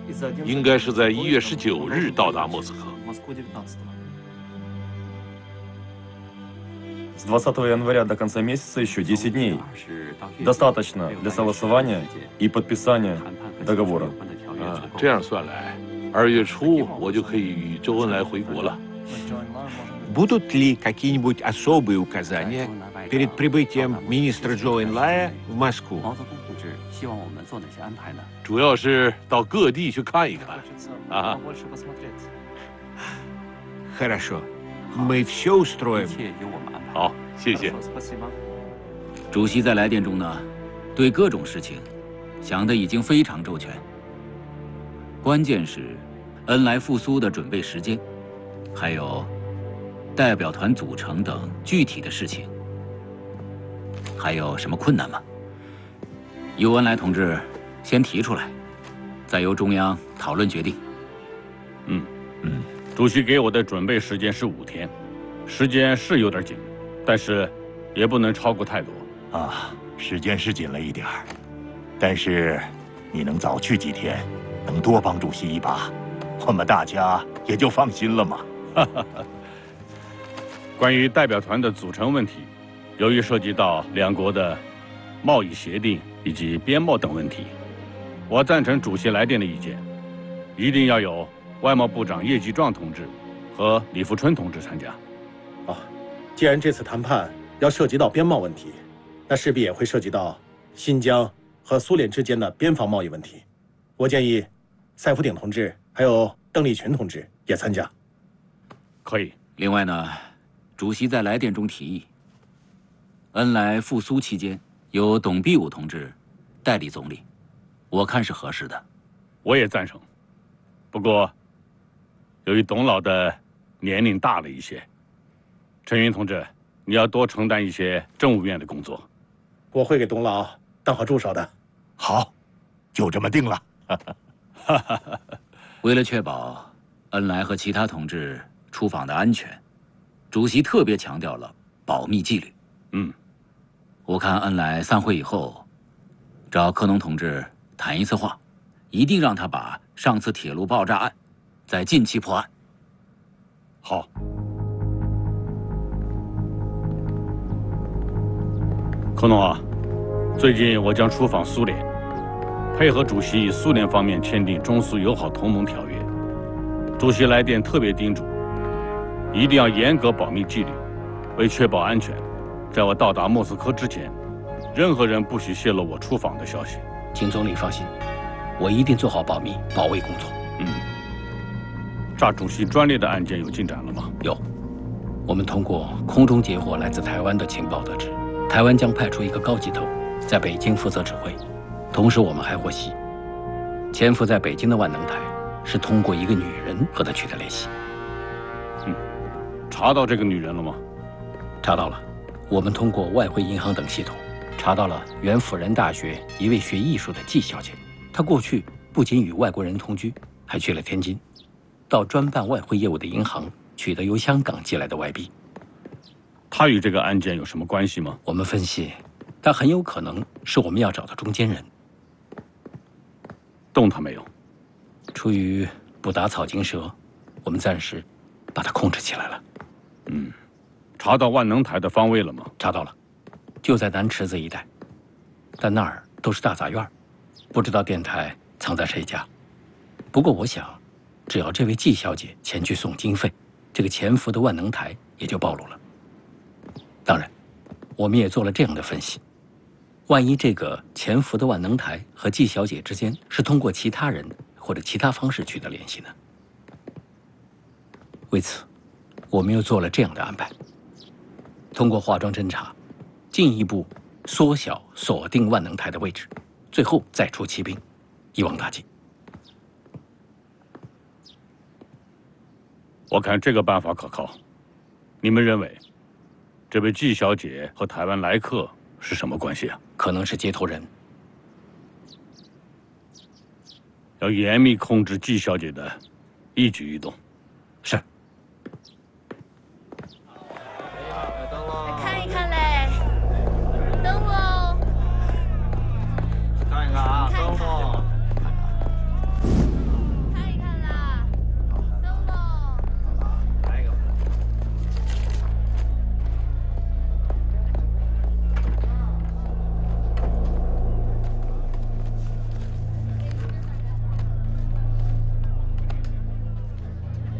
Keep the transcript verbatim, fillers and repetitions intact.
应该是在一月十九日到达莫斯科。 С двадцатого января до конца месяца еще десять дней. Достаточно для согласования и подписания договора. 啊，这样算来，二月初我就可以与周恩来回国了。 Будут ли какие-нибудь особые указания перед прибытием министра Чжоу Энлая в Москву? 主要是到各地去看一看。啊， Хорошо, мы все устроим. 好，谢谢。 主席在来电中呢，对各种事情想的已经非常周全。关键是恩来复苏的准备时间，还有代表团组成等具体的事情。还有什么困难吗？由恩来同志先提出来，再由中央讨论决定。 嗯嗯，主席给我的准备时间是五天，时间是有点紧，但是也不能超过太多。 啊，时间是紧了一点儿，但是你能早去几天，能多帮主席一把，我们大家也就放心了嘛。 关于代表团的组成问题，由于涉及到两国的贸易协定以及边贸等问题，我赞成主席来电的意见，一定要有外贸部长叶继壮同志和李富春同志参加。 啊，既然这次谈判要涉及到边贸问题。 那势必也会涉及到新疆和苏联之间的边防贸易问题。我建议赛福鼎同志还有邓丽群同志也参加。 可以。 另外呢，主席在来电中提议，恩来复苏期间由董必武同志代理总理，我看是合适的。 我也赞成。不过，由于董老的年龄大了一些，陈云同志，你要多承担一些政务院的工作。 我会给董老当好助手的。 好，就这么定了。 为了确保恩来和其他同志出访的安全，主席特别强调了保密纪律。 嗯， 我看恩来散会以后，找柯农同志谈一次话，一定让他把上次铁路爆炸案在近期破案。 好。 柯农啊，最近我将出访苏联，配合主席与苏联方面签订中苏友好同盟条约。主席来电特别叮嘱，一定要严格保密纪律，为确保安全，在我到达莫斯科之前，任何人不许泄露我出访的消息。 请总理放心，我一定做好保密保卫工作。 嗯，炸主席专列的案件有进展了吗？ 有，我们通过空中截获来自台湾的情报得知。 台湾将派出一个高级头在北京负责指挥，同时我们还获悉，潜伏在北京的万能台是通过一个女人和他取得联系。 嗯，查到这个女人了吗？ 查到了，我们通过外汇银行等系统查到了原辅仁大学一位学艺术的季小姐，她过去不仅与外国人同居，还去了天津，到专办外汇业务的银行取得由香港寄来的外币。 他与这个案件有什么关系吗？ 我们分析，他很有可能是我们要找的中间人。 动他没有？ 出于不打草惊蛇，我们暂时把他控制起来了。 嗯，查到万能台的方位了吗？ 查到了，就在南池子一带，但那儿都是大杂院，不知道电台藏在谁家。不过我想，只要这位季小姐前去送经费，这个潜伏的万能台也就暴露了。 当然，我们也做了这样的分析：万一这个潜伏的万能台和季小姐之间是通过其他人或者其他方式取得联系呢？为此，我们又做了这样的安排：通过化妆侦查，进一步缩小锁定万能台的位置，最后再出骑兵，一网打尽。 我看这个办法可靠，你们认为？ 这位季小姐和台湾来客是什么关系啊？ 可能是接头人。 要严密控制季小姐的一举一动。 是。